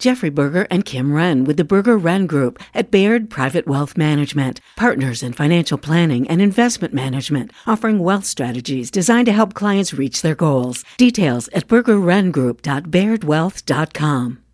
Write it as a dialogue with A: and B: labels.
A: Jeffrey Berger and Kim Wren with the Berger Wren Group at Baird Private Wealth Management, partners in financial planning and investment management, offering wealth strategies designed to help clients reach their goals. Details at bergerwrengroup.bairdwealth.com.